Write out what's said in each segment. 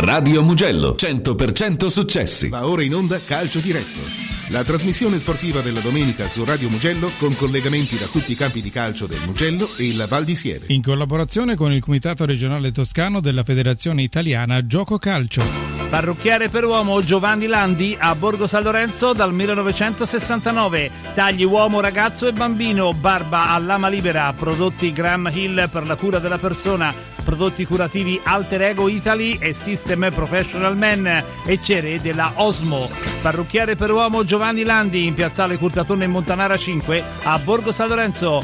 Radio Mugello, 100% successi. Va ora in onda Calcio Diretto, la trasmissione sportiva della domenica su Radio Mugello con collegamenti da tutti i campi di calcio del Mugello e il Val di Sieve. In collaborazione con il Comitato Regionale Toscano della Federazione Italiana Gioco Calcio. Parrucchiere per uomo Giovanni Landi a Borgo San Lorenzo dal 1969. Tagli uomo, ragazzo e bambino, barba a lama libera, prodotti Graham Hill per la cura della persona, prodotti curativi Alter Ego Italy e System Professional Men e cere della Osmo. Parrucchiere per uomo Giovanni Landi in piazzale Curtatone in Montanara 5 a Borgo San Lorenzo.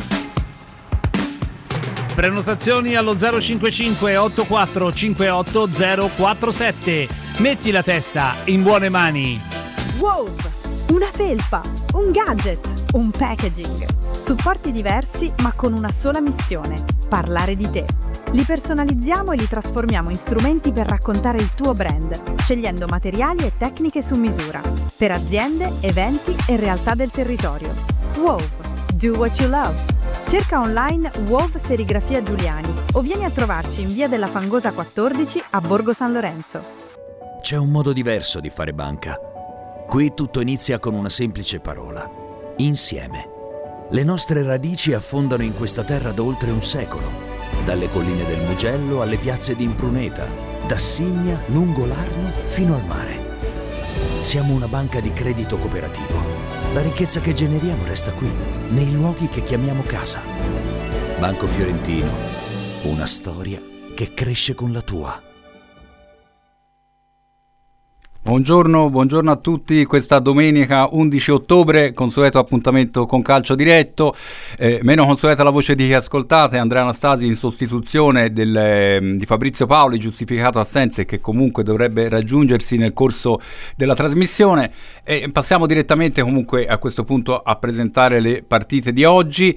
Prenotazioni allo 055 84 58 047. Metti la testa in buone mani. Wow! Una felpa, un gadget, un packaging. Supporti diversi ma con una sola missione: parlare di te. Li personalizziamo e li trasformiamo in strumenti per raccontare il tuo brand, scegliendo materiali e tecniche su misura per aziende, eventi e realtà del territorio. Wow! Do what you love. Cerca online WOW Serigrafia Giuliani o vieni a trovarci in via della Fangosa 14 a Borgo San Lorenzo. C'è un modo diverso di fare banca. Qui tutto inizia con una semplice parola: insieme. Le nostre radici affondano in questa terra da oltre un secolo, dalle colline del Mugello alle piazze di Impruneta, da Signa, lungo l'Arno fino al mare. Siamo una banca di credito cooperativo. La ricchezza che generiamo resta qui, nei luoghi che chiamiamo casa. Banco Fiorentino, una storia che cresce con la tua. Buongiorno a tutti. Questa domenica 11 ottobre, consueto appuntamento con Calcio Diretto, meno consueta la voce di chi ascoltate, Andrea Anastasi in sostituzione di Fabrizio Paoli, giustificato assente, che comunque dovrebbe raggiungersi nel corso della trasmissione, e passiamo direttamente comunque a questo punto a presentare le partite di oggi.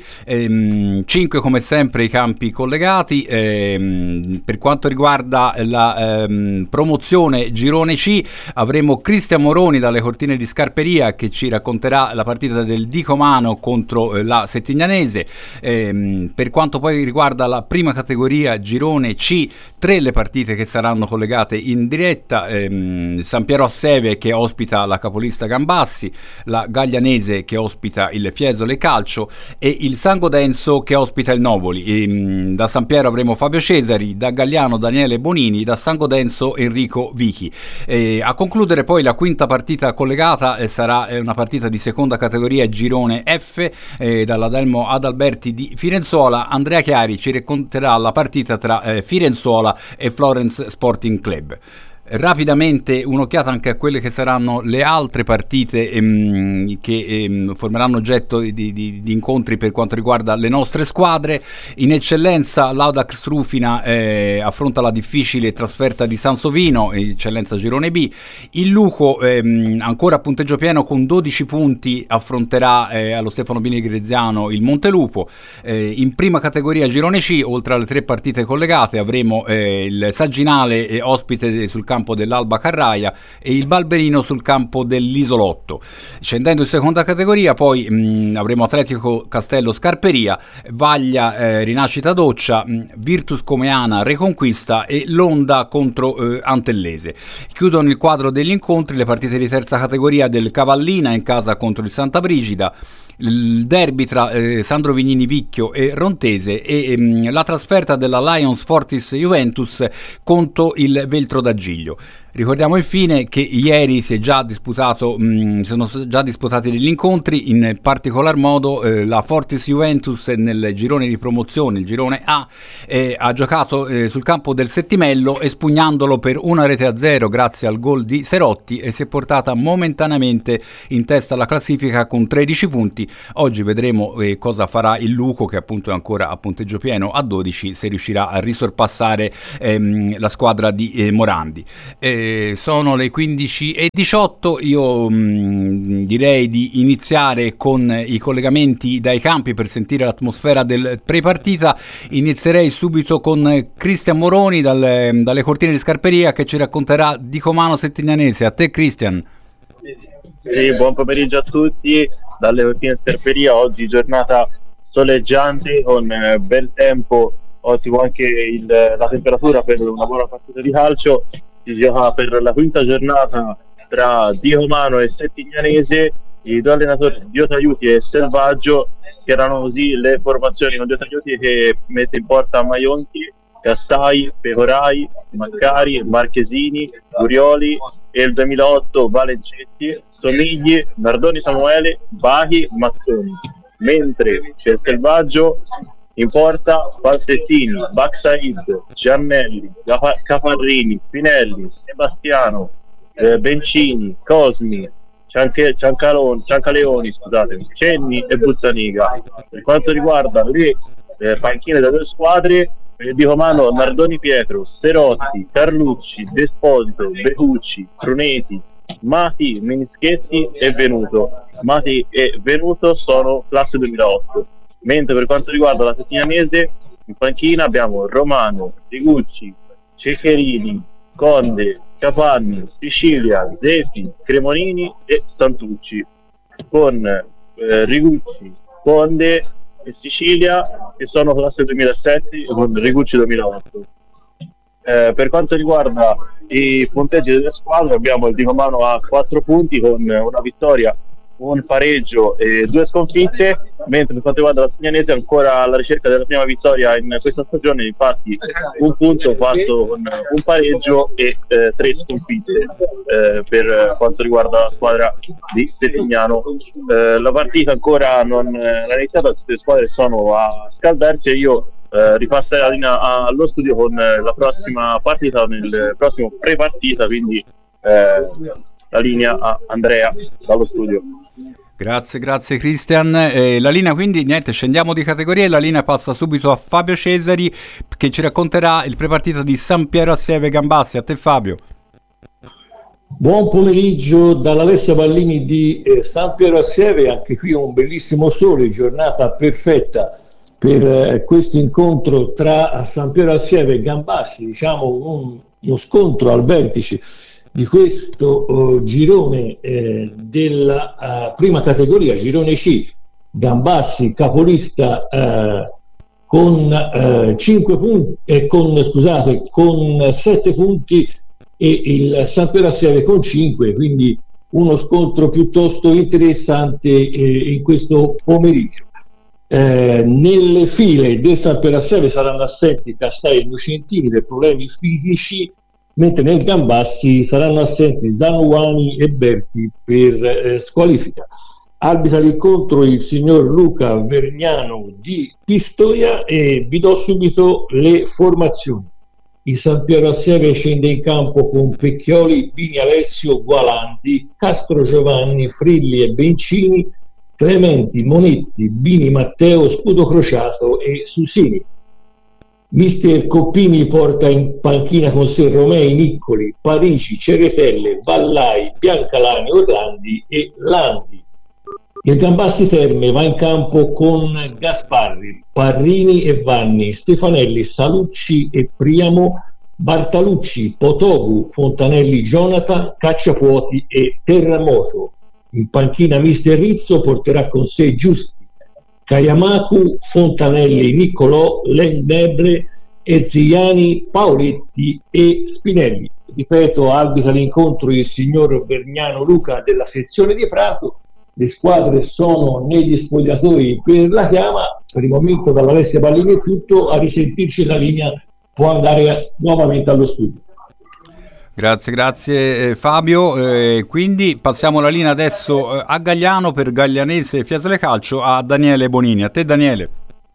5 come sempre i campi collegati. Per quanto riguarda la promozione Girone C, avremo Cristian Moroni dalle Cortine di Scarperia che ci racconterà la partita del Dicomano contro la Settignanese. Per quanto poi riguarda la prima categoria Girone C, 3 le partite che saranno collegate in diretta: San Piero a Seve che ospita la capolista Gambassi, la Gaglianese che ospita il Fiesole Calcio e il San Godenzo che ospita il Novoli. Da San Piero avremo Fabio Cesari, da Gagliano Daniele Bonini, da San Godenzo Enrico Vichi. A concludere poi la quinta partita collegata sarà una partita di seconda categoria Girone F, dalla Delmo Adalberti di Firenzuola. Andrea Chiari ci racconterà la partita tra Firenzuola e Florence Sporting Club. Rapidamente un'occhiata anche a quelle che saranno le altre partite che formeranno oggetto di incontri per quanto riguarda le nostre squadre. In eccellenza l'Audax Rufina affronta la difficile trasferta di Sansovino, eccellenza Girone B. Il Luco ancora a punteggio pieno con 12 punti affronterà allo Stefano Bini Greziano il Montelupo. In prima categoria Girone C, oltre alle 3 partite collegate, avremo il Sagginale ospite sul campo dell'Alba Carraia e il Balberino sul campo dell'Isolotto. Scendendo in seconda categoria poi avremo Atletico Castello Scarperia, Vaglia Rinascita Doccia, Virtus Comeana Reconquista e Londa contro Antellese. Chiudono il quadro degli incontri le partite di terza categoria del Cavallina in casa contro il Santa Brigida, il derby tra Sandro Vignini Vicchio e Rontese e la trasferta della Lions Fortis Juventus contro il Veltro d'Agiglio. Ricordiamo infine che ieri sono già disputati degli incontri, in particolar modo la Fortis Juventus nel girone di promozione, il girone A, ha giocato sul campo del Settimello espugnandolo per 1-0 grazie al gol di Serotti e si è portata momentaneamente in testa alla classifica con 13 punti. Oggi vedremo cosa farà il Luco, che appunto è ancora a punteggio pieno a 12, se riuscirà a risorpassare la squadra di Morandi. Sono le 15:18, io direi di iniziare con i collegamenti dai campi per sentire l'atmosfera del pre-partita. Inizierei subito con Cristian Moroni dalle Cortine di Scarperia che ci racconterà Dicomano Settignanese. A te Cristian. Sì, buon pomeriggio a tutti dalle Cortine di Scarperia. Oggi giornata soleggiante con bel tempo, ottimo anche la temperatura per una buona partita di calcio. si gioca per la quinta giornata tra Diomano e Settignanese. I due allenatori Diotaiuti e Selvaggio schierano così le formazioni, con Diotaiuti che mette in porta Maionchi, Cassai, Pecorai, Maccari, Marchesini, Gurioli e il 2008 Valencetti, Somigli, Nardoni Samuele, Bachi, Mazzoni. Mentre c'è il Selvaggio in porta Falsettini, Baxaid, Giannelli, Caparrini, Spinelli, Sebastiano, Bencini, Cosmi, Ciancaleoni, scusate, Cenni e Buzzaniga. Per quanto riguarda le panchine delle due squadre, dico mano Nardoni Pietro, Serotti, Carlucci, Desposito, Becucci, Pruneti, Mati, Minischetti e Venuto. Mati e Venuto sono classe 2008. Mentre per quanto riguarda la Settignanese, in panchina abbiamo Romano, Rigucci, Ceccherini, Conde, Capanni, Sicilia, Zepi, Cremonini e Santucci, con Rigucci, Conde e Sicilia che sono classe 2007 con Rigucci 2008. Per quanto riguarda i punteggi delle squadre, abbiamo il Diomano a 4 punti con una vittoria, un pareggio e 2 sconfitte, mentre per quanto riguarda la Settignanese ancora alla ricerca della prima vittoria in questa stagione, infatti un punto fatto con un pareggio e 3 sconfitte per quanto riguarda la squadra di Settignano. La partita ancora non è iniziata, queste squadre sono a scaldarsi e io ripasserei la linea allo studio con la prossima partita, nel prossimo pre-partita, quindi la linea a Andrea dallo studio. Grazie Cristian. La linea quindi, niente, scendiamo di categoria e la linea passa subito a Fabio Cesari che ci racconterà il prepartita di San Piero Assieve Gambassi. A te Fabio. Buon pomeriggio dall'Alessia Pallini di San Piero Assieve, anche qui un bellissimo sole, giornata perfetta per questo incontro tra San Piero Assieve e Gambassi, diciamo uno scontro al vertice di questo girone della prima categoria, girone C. Gambassi capolista con 5 punti, con 7 punti e il San Piero Assieve con 5, quindi uno scontro piuttosto interessante in questo pomeriggio. Nelle file del San Piero Assieve saranno assenti Cassai e Innocentini per problemi fisici, mentre nel Gambassi saranno assenti Zanuani e Berti per squalifica. Arbitra l'incontro il signor Luca Vergnano di Pistoia e vi do subito le formazioni. Il San Piero Assieve scende in campo con Pecchioli, Bini Alessio, Gualandi, Castro Giovanni, Frilli e Bencini, Clementi, Monetti, Bini Matteo, Scudo Crociato e Susini. Mister Coppini porta in panchina con sé Romei, Niccoli, Parigi, Ceretelle, Vallai, Biancalani, Orlandi e Landi. Il Gambassi Terme va in campo con Gasparri, Parrini e Vanni, Stefanelli, Salucci e Priamo, Bartalucci, Potogu, Fontanelli, Jonathan, Cacciafuoti e Terremoto. In panchina Mister Rizzo porterà con sé Giusti, Kayamaku, Fontanelli, Niccolò, Lennebre, Ezziani, Paoletti e Spinelli. Ripeto, arbitra l'incontro il signor Vergnano Luca della sezione di Prato. Le squadre sono negli spogliatoi per la chiama. Per il momento dall'Alessia Pallini è tutto, a risentirci la linea può andare nuovamente allo studio. Grazie Fabio, quindi passiamo la linea adesso a Gagliano per Gaglianese Fiesole Calcio a Daniele Bonini. A te Daniele.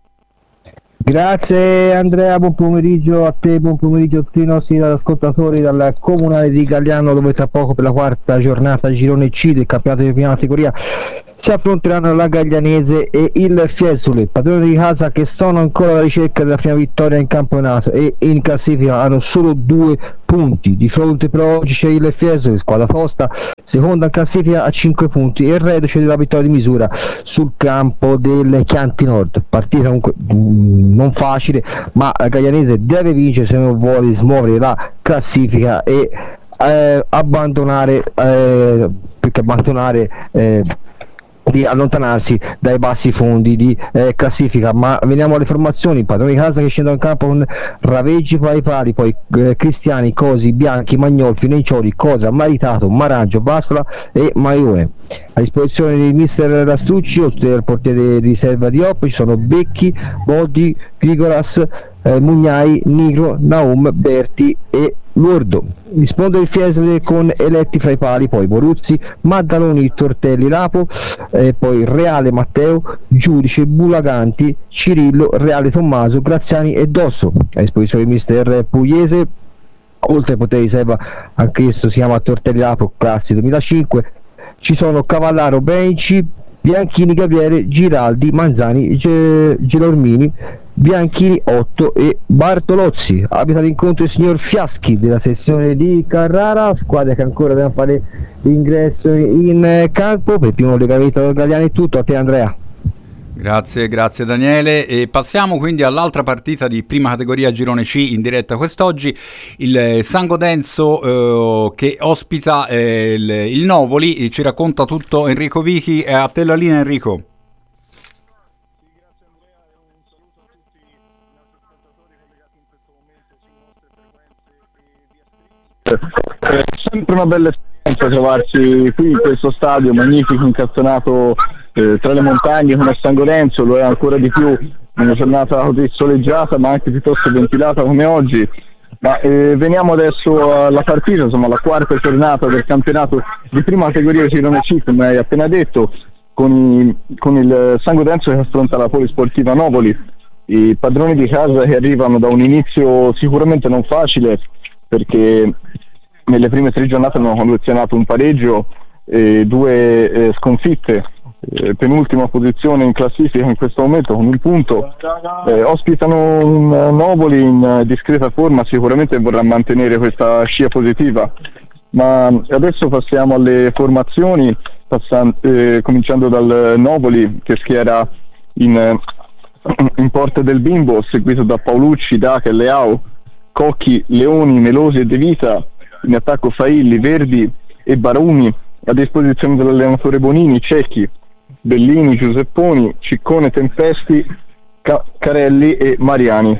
Grazie Andrea, buon pomeriggio a te, buon pomeriggio a tutti i nostri ascoltatori dal Comunale di Gagliano, dove tra poco per la quarta giornata girone C del campionato di prima categoria si affronteranno la Gaglianese e il Fiesole, padroni di casa, che sono ancora alla ricerca della prima vittoria in campionato e in classifica hanno solo 2 punti. Di fronte però oggi c'è il Fiesole, squadra tosta, seconda in classifica a 5 punti e reduce della vittoria di misura sul campo del Chianti Nord. Partita comunque non facile, ma la Gaglianese deve vincere se non vuole smuovere la classifica e abbandonare di allontanarsi dai bassi fondi di classifica. Ma veniamo alle formazioni: padroni di casa che scendono in campo con Raveggi fra i pali, poi Cristiani, Cosi, Bianchi, Magnolfi, Nencioli, Codra, Maritato, Maraggio, Bastola e Maione. A disposizione di mister Rastucci, oltre al portiere di riserva di Op, ci sono Becchi, Boddi, Grigoras, Mugnai, Nigro, Naum, Berti e Lordo. Risponde il Fiesole con eletti fra i pali, poi Boruzzi, Maddaloni, Tortelli, Lapo, poi Reale, Matteo, Giudice, Bulaganti, Cirillo, Reale, Tommaso, Graziani e Dosso. A disposizione del mister Pugliese, oltre ai poteri di riserva, anch'esso si chiama Tortelli, Lapo, classi 2005, ci sono Cavallaro, Benci, Bianchini, Gabriele, Giraldi, Manzani, Gelormini, Bianchini 8 e Bartolozzi. Abita l'incontro il signor Fiaschi della sezione di Carrara, squadra che ancora deve fare l'ingresso in campo. Per il primo collegamento Galliani è tutto, a te Andrea. Grazie Daniele, e passiamo quindi all'altra partita di prima categoria Girone C in diretta quest'oggi, il San Godenzo che ospita il Novoli. Ci racconta tutto Enrico Vichi. A te la linea, Enrico. Sempre una bella esperienza trovarsi qui in questo stadio magnifico, incassonato tra le montagne come a San Godenzo. Lo è ancora di più in una giornata così soleggiata ma anche piuttosto ventilata come oggi. Ma veniamo adesso alla partita, insomma la quarta giornata del campionato di prima categoria Girone C, come hai appena detto, con il San Godenzo che affronta la Polisportiva Novoli. I padroni di casa che arrivano da un inizio sicuramente non facile, perché nelle prime 3 giornate hanno collezionato un pareggio e 2 sconfitte, penultima posizione in classifica in questo momento con 1 punto. Ospitano un Novoli in discreta forma, sicuramente vorrà mantenere questa scia positiva. Ma adesso passiamo alle formazioni, cominciando dal Novoli che schiera in porta del Bimbo, seguito da Paolucci, Daca, Leao, Cocchi, Leoni, Melosi e De Vita. In attacco Failli, Verdi e Baruni. A disposizione dell'allenatore Bonini, Cecchi, Bellini, Giusepponi, Ciccone, Tempesti, Carelli e Mariani.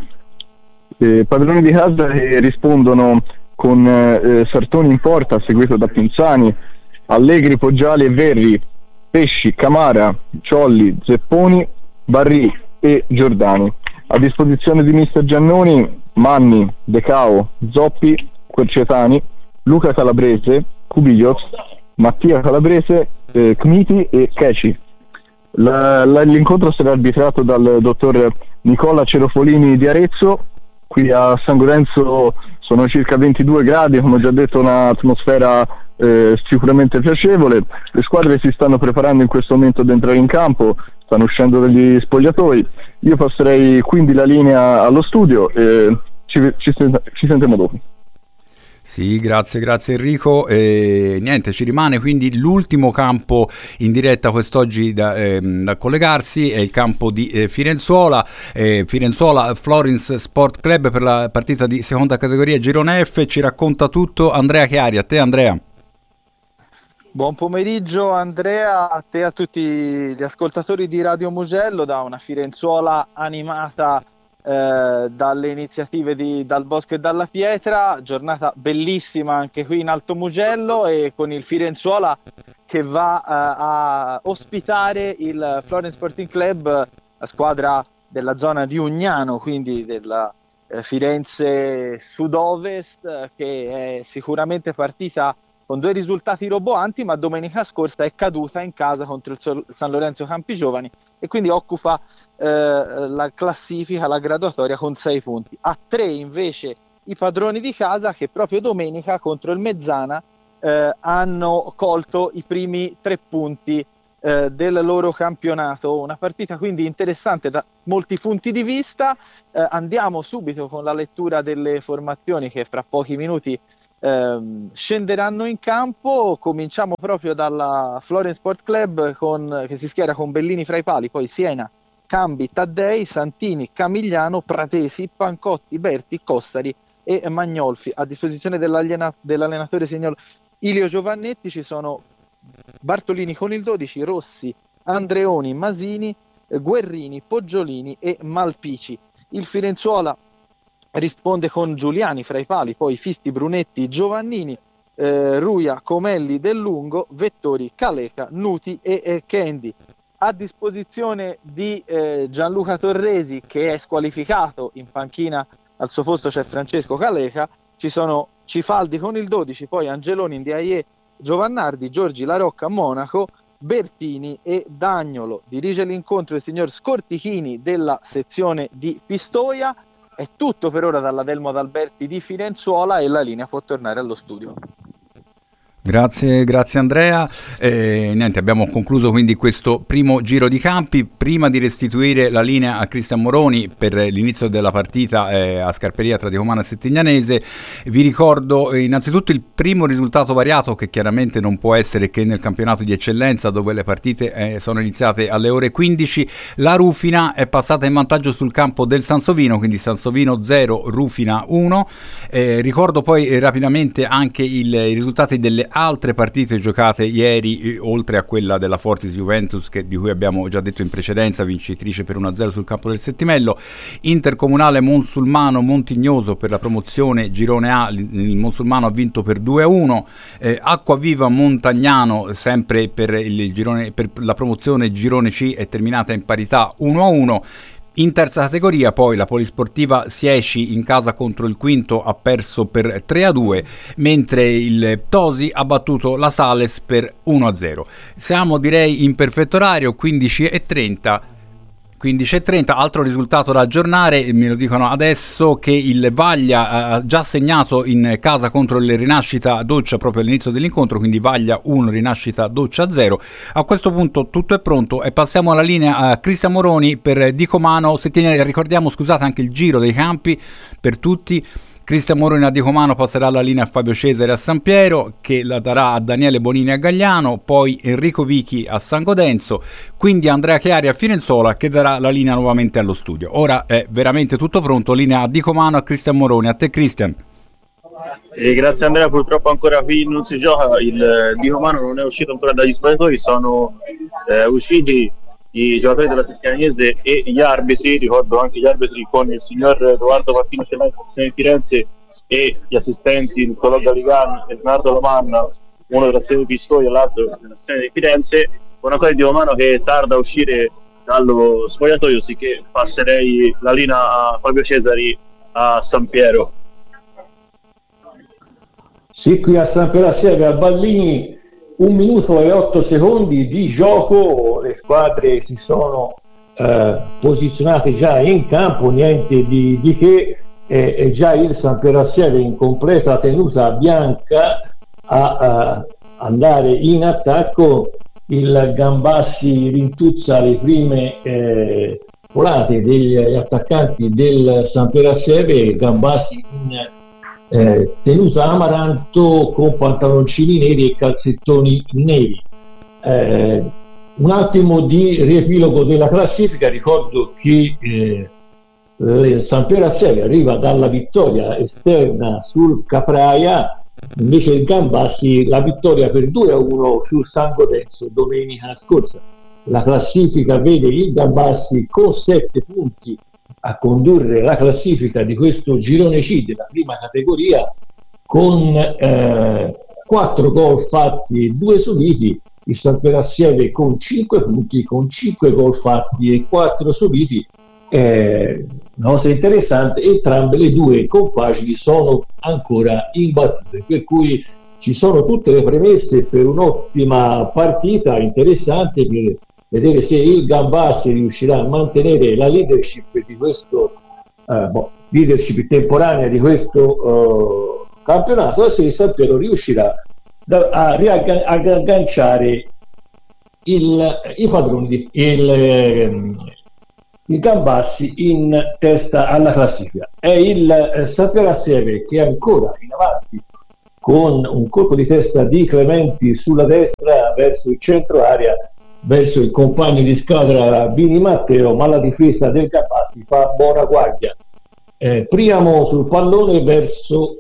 Padroni di casa che rispondono con Sartoni in porta, seguito da Pinzani, Allegri, Poggiali e Verri, Pesci, Camara, Ciolli, Zepponi, Barri e Giordani. A disposizione di mister Giannoni, Manni, Decao, Zoppi, Quercetani, Luca Calabrese, Cubiglios, Mattia Calabrese, Kmiti e Checi. L'incontro sarà arbitrato dal dottor Nicola Cerofolini di Arezzo. Qui a San Godenzo sono circa 22 gradi, come ho già detto un'atmosfera sicuramente piacevole. Le squadre si stanno preparando in questo momento ad entrare in campo, stanno uscendo dagli spogliatoi. Io passerei quindi la linea allo studio e ci sentiamo dopo. Sì, grazie Enrico. Niente, ci rimane quindi l'ultimo campo in diretta quest'oggi da collegarsi, è il campo di Firenzuola Florence Sport Club per la partita di seconda categoria Girone F. Ci racconta tutto Andrea Chiari. A te Andrea. Buon pomeriggio Andrea, a te e a tutti gli ascoltatori di Radio Mugello da una Firenzuola animata dalle iniziative di Dal Bosco e Dalla Pietra. Giornata bellissima anche qui in Alto Mugello, e con il Firenzuola che va a ospitare il Florence Sporting Club, la squadra della zona di Ugnano, quindi della Firenze Sud-Ovest, che è sicuramente partita con 2 risultati roboanti, ma domenica scorsa è caduta in casa contro il San Lorenzo Campigiovani e quindi occupa la classifica, la graduatoria con 6 punti. A 3 invece i padroni di casa, che proprio domenica contro il Mezzana hanno colto i primi 3 punti del loro campionato. Una partita quindi interessante da molti punti di vista. Andiamo subito con la lettura delle formazioni che fra pochi minuti scenderanno in campo. Cominciamo proprio dalla Florence Sport Club che si schiera con Bellini fra i pali, poi Siena, Cambi, Taddei, Santini, Camigliano, Pratesi, Pancotti, Berti, Cossari e Magnolfi. A disposizione dell'allenatore signor Ilio Giovannetti ci sono Bartolini con il 12, Rossi, Andreoni, Masini, Guerrini, Poggiolini e Malpici. Il Firenzuola risponde con Giuliani fra i pali, poi Fisti, Brunetti, Giovannini, Ruia, Comelli, Del Lungo, Vettori, Caleca, Nuti e Kendi. A disposizione di Gianluca Torresi, che è squalificato, in panchina al suo posto c'è Francesco Caleca, ci sono Cifaldi con il 12, poi Angeloni, Ndiaye, Giovannardi, Giorgi, La Rocca, Monaco, Bertini e Dagnolo. Dirige l'incontro il signor Scortichini della sezione di Pistoia. È tutto per ora dalla Delmo d'Alberti di Firenzuola e la linea può tornare allo studio. Grazie Andrea. Niente, abbiamo concluso quindi questo primo giro di campi. Prima di restituire la linea a Cristian Moroni per l'inizio della partita a Scarperia tra Diocomano e Settignanese, vi ricordo innanzitutto il primo risultato variato, che chiaramente non può essere che nel campionato di eccellenza, dove le partite sono iniziate alle ore 15. La Rufina è passata in vantaggio sul campo del Sansovino, quindi Sansovino 0, Rufina 1. Ricordo poi rapidamente anche i risultati delle altre partite giocate ieri, oltre a quella della Fortis Juventus, di cui abbiamo già detto in precedenza, vincitrice per 1-0 sul campo del Settimello. Intercomunale Monsulmano Montignoso per la promozione Girone A, il Monsulmano ha vinto per 2-1. Acquaviva Montagnano, sempre per la promozione Girone C, è terminata in parità 1-1. In terza categoria poi la Polisportiva Sieci in casa contro il Quinto ha perso per 3-2, mentre il Tosi ha battuto la Sales per 1-0. Siamo direi in perfetto orario, 15:30. Altro risultato da aggiornare, me lo dicono adesso, che il Vaglia ha già segnato in casa contro il Rinascita Doccia proprio all'inizio dell'incontro, quindi Vaglia 1, Rinascita Doccia 0. A questo punto tutto è pronto e passiamo alla linea a Cristian Moroni per Dicomano Settignanese. Ricordiamo, scusate, anche il giro dei campi per tutti. Cristian Moroni a Dicomano passerà la linea a Fabio Cesare a San Piero, che la darà a Daniele Bonini a Gagliano, poi Enrico Vichi a San Godenzo, quindi Andrea Chiari a Firenzuola, che darà la linea nuovamente allo studio. Ora è veramente tutto pronto, linea a Dicomano a Cristian Moroni. A te Cristian. Grazie Andrea, purtroppo ancora qui non si gioca, il Dicomano non è uscito ancora dagli spogliatoi, sono usciti i giocatori della Settignanese e gli arbitri. Ricordo anche gli arbitri con il signor Edoardo Pacchino della sezione di Firenze e gli assistenti Nicolò Galligan e Leonardo Lomanna, uno della sezione di Pistoia e l'altro della sezione di Firenze. Una cosa di Romano che tarda a uscire dallo spogliatoio, sicché passerei la linea a Fabio Cesari a San Piero. Sì, qui a San Piero assieme a Ballini, 1 minuto e 8 secondi di gioco, le squadre si sono posizionate già in campo, niente di che, è già il San Piero Assieme in completa tenuta bianca a andare in attacco. Il Gambassi rintuzza le prime folate degli attaccanti del San Piero Assieme, Gambassi in tenuta amaranto con pantaloncini neri e calzettoni neri. Un attimo di riepilogo della classifica. Ricordo che San Piero Assieme arriva dalla vittoria esterna sul Capraia, invece il Gambassi la vittoria per 2-1 sul San Godenzo domenica scorsa. La classifica vede il Gambassi con 7 punti a condurre la classifica di questo girone C della prima categoria, con 4 gol fatti e 2 subiti. Il San Piero Assieme con 5 punti, con 5 gol fatti e 4 subiti. Una cosa interessante, entrambe le due compagini sono ancora imbattute, per cui ci sono tutte le premesse per un'ottima partita interessante, per vedere se il Gambassi riuscirà a mantenere la leadership di questo leadership temporanea di questo campionato, e se il San Piero riuscirà a riagganciare i padroni, il Gambassi in testa alla classifica. È il San Piero Assieme che è ancora in avanti, con un colpo di testa di Clementi sulla destra verso il centro area, verso il compagno di squadra Bini Matteo, ma la difesa del Gambassi fa buona guardia. Priamo sul pallone verso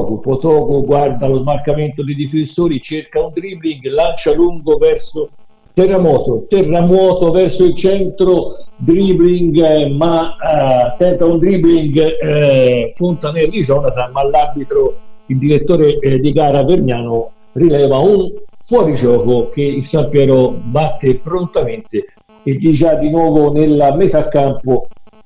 Potoco guarda lo smarcamento dei difensori, cerca un dribbling, lancia lungo verso Terramoto verso il centro, dribbling, ma tenta un dribbling Fontanelli Jonathan, ma l'arbitro, il direttore di gara Vergnano, rileva un fuorigioco che il San Piero batte prontamente e già di nuovo nella metà campo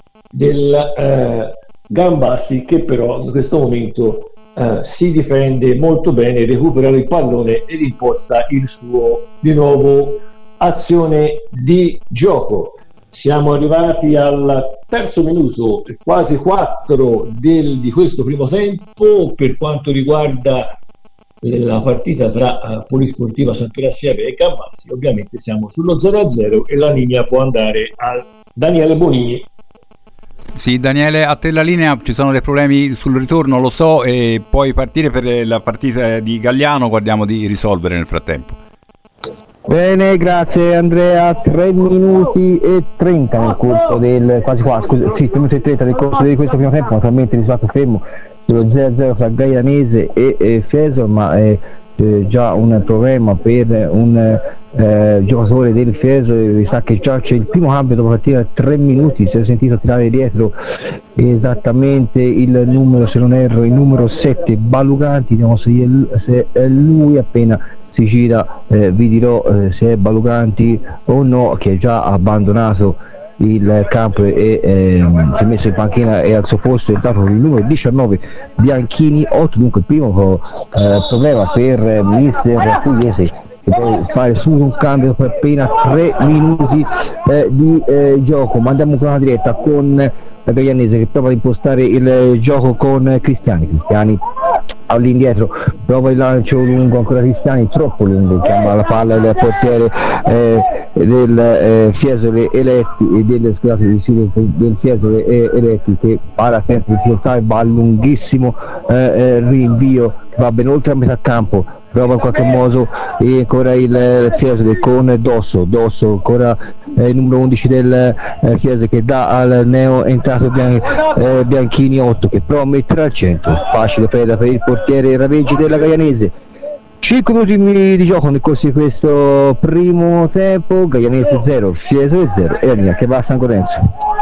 del Gambassi, che però in questo momento si difende molto bene, recupera il pallone ed imposta il suo di nuovo azione di gioco. Siamo arrivati al terzo minuto, quasi 4 di questo primo tempo per quanto riguarda la partita tra Polisportiva San Piero Assieve e Gambassi. Ovviamente siamo sullo 0-0 e la linea può andare a Daniele Bonini. Sì, Daniele, a te la linea, ci sono dei problemi sul ritorno, lo so, e puoi partire per la partita di Galliano, guardiamo di risolvere nel frattempo. Bene, grazie Andrea. 3 minuti e 30 nel corso del quasi 4, sì, 3 minuti e 30 nel corso di questo primo tempo, naturalmente risultato fermo dello 0-0 fra Gaianese e Fiesole, ma è già un problema per un giocatore del Fiesole. Sa che già c'è il primo cambio dopo partire 3 minuti, si è sentito tirare dietro esattamente il numero, se non erro, il numero 7 Baluganti. Vediamo se è lui, appena si gira vi dirò se è Baluganti o no, che già ha abbandonato il campo e si è messo in panchina e al suo posto è entrato il numero 19 Bianchini 8. Dunque il primo problema per mister Pugliese, che deve fare subito un cambio dopo appena 3 minuti di gioco. Ma andiamo con una diretta con la Gaianese che prova ad impostare il gioco con Cristiani all'indietro, prova il lancio lungo, ancora Cristiani, troppo lungo, chiama la palla il portiere del Fiesole Eletti, del Fiesole Eletti, che para sempre in difficoltà e va a lunghissimo rinvio, va ben oltre a metà campo, prova in qualche modo, e ancora il Fiesole con Dosso, ancora il numero 11 del Fiesole che dà al neo entrato Bianchini 8, che prova a mettere al centro, facile preda per il portiere Raveggi della Gaianese. 5 minuti di gioco nel corso di questo primo tempo, Gaianese 0, Fiesole 0 e la linea che va a San Godenzo.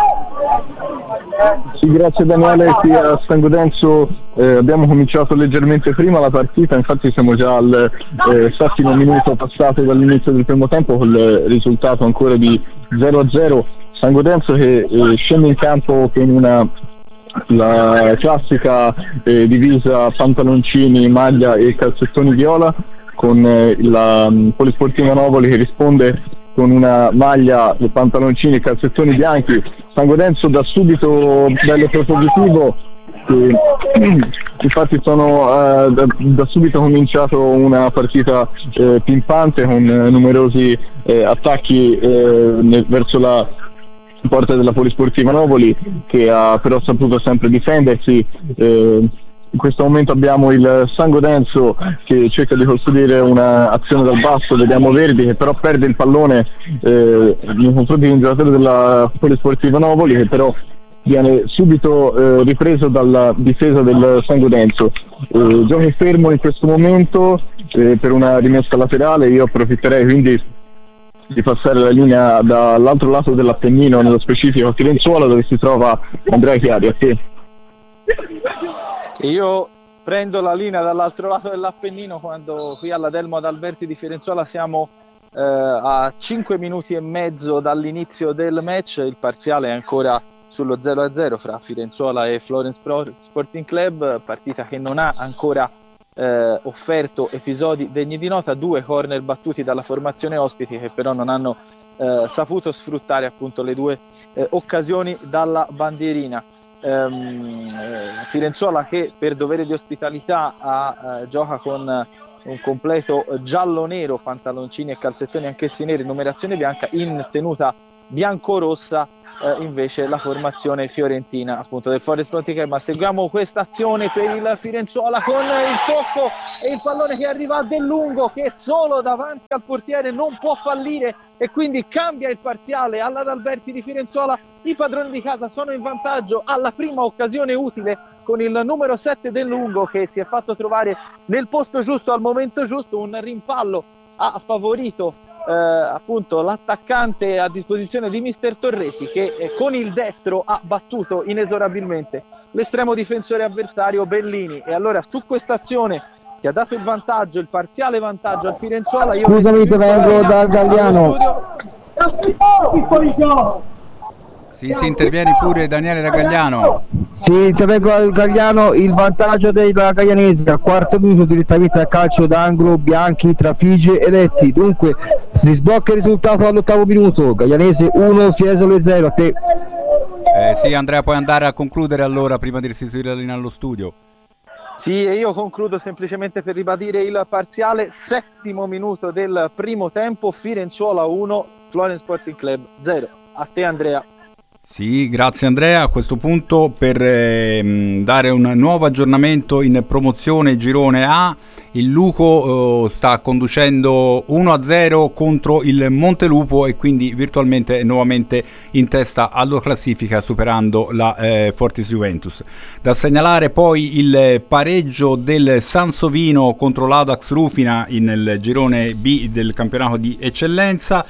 Sì, grazie Daniele. Qui a San Godenzo abbiamo cominciato leggermente prima la partita, infatti siamo già al settimo minuto passato dall'inizio del primo tempo, con il risultato ancora di 0-0. San Godenzo che scende in campo con la classica divisa pantaloncini, maglia e calzettoni viola, con la Polisportiva Novoli che risponde con una maglia, pantaloncini e calzettoni bianchi. San Godenzo da subito bello propositivo, infatti sono da subito cominciato una partita pimpante con numerosi attacchi verso la porta della Polisportiva Novoli, che ha però saputo sempre difendersi. In questo momento abbiamo il San Godenzo che cerca di costruire un'azione dal basso, vediamo Verdi che però perde il pallone nei confronti di un giocatore della Polisportiva Novoli, che però viene subito ripreso dalla difesa del San Godenzo. Giochi fermo in questo momento per una rimessa laterale. Io approfitterei quindi di passare la linea dall'altro lato dell'Appennino, nello specifico a Firenzuola, dove si trova Andrea Chiari. A te. Io prendo la linea dall'altro lato dell'Appennino, quando qui alla Delmo ad Alberti di Firenzuola siamo a 5 minuti e mezzo dall'inizio del match. Il parziale è ancora sullo 0-0 fra Firenzuola e Florence Sporting Club, partita che non ha ancora offerto episodi degni di nota. 2 corner battuti dalla formazione ospiti, che però non hanno saputo sfruttare appunto le 2 occasioni dalla bandierina. Firenzuola che per dovere di ospitalità gioca con un completo giallo-nero, pantaloncini e calzettoni anch'essi neri, numerazione bianca. In tenuta bianco-rossa invece la formazione fiorentina appunto del Forest Sporting Club. Ma seguiamo questa azione per il Firenzuola con il tocco e il pallone che arriva a Del Lungo, che solo davanti al portiere non può fallire e quindi cambia il parziale all'Ad Alberti di Firenzuola. I padroni di casa sono in vantaggio alla prima occasione utile, con il numero 7 Del Lungo che si è fatto trovare nel posto giusto al momento giusto. Un rimpallo ha favorito appunto l'attaccante a disposizione di mister Torresi, che con il destro ha battuto inesorabilmente l'estremo difensore avversario Bellini. E allora su questa azione che ha dato il parziale vantaggio al Firenzuola, io scusami, ti vengo dal Galliano. Sì, intervieni pure Daniele Ragagliano. Sì, ti vengo al Galliano, il vantaggio della Gaglianese al quarto minuto direttamente a calcio d'angolo, Bianchi, Trafige e Letti. Dunque si sblocca il risultato all'8° minuto, Gaglianese 1, Fiesole 0. A te. Sì, Andrea, puoi andare a concludere allora prima di restituire la linea allo studio. Sì, e io concludo semplicemente per ribadire il parziale. 7° minuto del primo tempo, Firenzuola 1, Florence Sporting Club 0. A te, Andrea. Sì, grazie Andrea. A questo punto, per dare un nuovo aggiornamento in promozione girone A, il Luco sta conducendo 1-0 contro il Montelupo e quindi virtualmente nuovamente in testa alla classifica, superando la Fortis Juventus. Da segnalare poi il pareggio del Sansovino contro l'Audax Rufina nel girone B del campionato di eccellenza.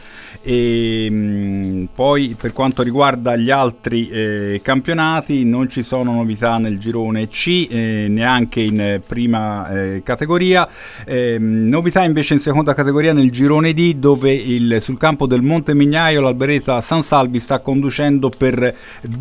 E poi per quanto riguarda gli altri campionati non ci sono novità nel girone C, neanche in prima categoria. Novità invece in seconda categoria nel girone D, dove sul campo del Monte Mignaio l'Alberetta San Salvi sta conducendo per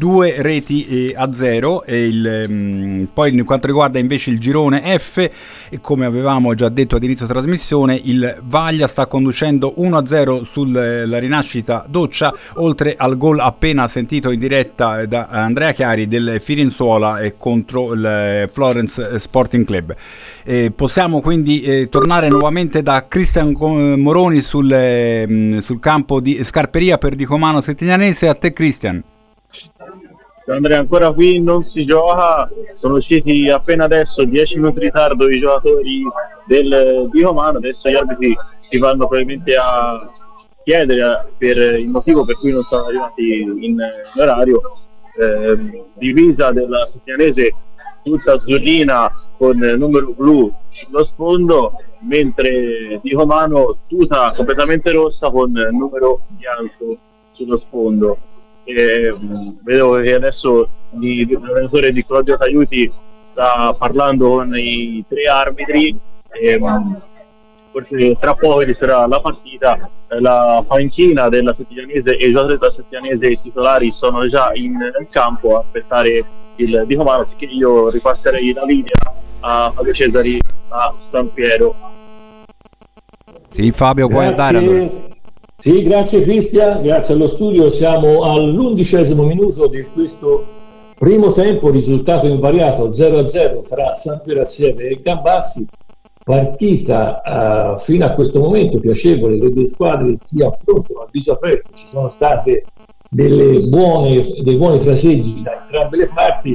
2-0 e poi in quanto riguarda invece il girone F, come avevamo già detto ad inizio trasmissione, il Vaglia sta conducendo 1-0 sulla Rinascita Doccia, oltre al gol appena sentito in diretta da Andrea Chiari del Firenzuola contro il Florence Sporting Club. Possiamo quindi tornare nuovamente da Cristian Moroni sul campo di Scarperia per Dicomano Settignanese. A te, Cristian. Andrea, ancora qui non si gioca, sono usciti appena adesso 10 minuti di ritardo i giocatori del Dicomano. Adesso gli arbitri si vanno probabilmente a chiedere per il motivo per cui non sono arrivati in orario. Divisa della Settignanese tutta azzurrina con numero blu sullo sfondo, mentre Dicomano tutta completamente rossa con numero bianco sullo sfondo. Vedo che adesso l'allenatore di Claudio Taiuti sta parlando con i 3 arbitri e forse tra poco inizierà la partita. La panchina della Settignanese e i giocatori della Settignanese titolari sono già in campo a aspettare il Dicomano, che io ripasserei la linea a Fabio Cesari a San Piero. Sì, Fabio, puoi andare allora. Sì, grazie Cristian, grazie allo studio. Siamo all'11° minuto di questo primo tempo, risultato invariato 0-0 tra San Piero Assieme e Gambassi. Partita fino a questo momento piacevole, le due squadre si affrontano a viso aperto, ci sono state dei buoni fraseggi da entrambe le parti.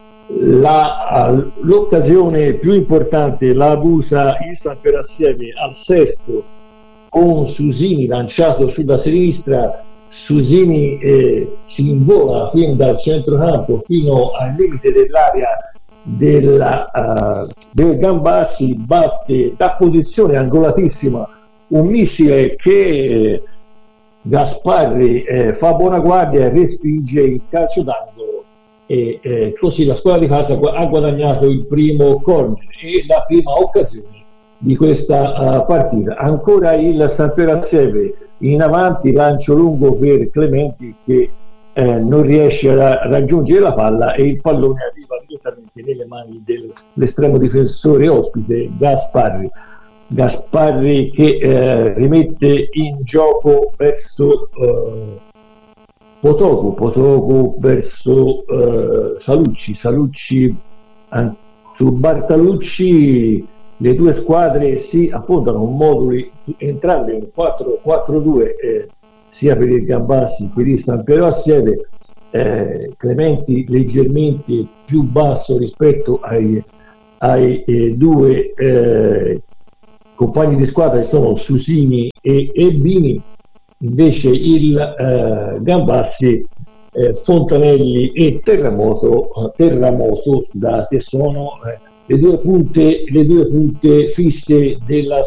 L'occasione più importante l'ha avuta il San Piero Assieme al 6° con Susini lanciato sulla sinistra. Susini si invola fin dal centrocampo fino al limite dell'area del Gambassi, batte da posizione angolatissima un missile che Gasparri fa buona guardia e respinge il calcio d'angolo e così la squadra di casa ha guadagnato il primo corner e la prima occasione di questa partita. Ancora il San Piero Assieme in avanti, lancio lungo per Clementi che non riesce a raggiungere la palla e il pallone arriva direttamente nelle mani dell'estremo difensore ospite Gasparri che rimette in gioco verso Potoco verso Salucci su Bartalucci. Le due squadre si affrontano moduli entrambi in 4-4-2 sia per il Gambassi che per il San Piero Assieme. Clementi leggermente più basso rispetto ai due compagni di squadra che sono Susini e Bini. Invece il Gambassi, Fontanelli e Terramoto scusate, sono le due punte fisse della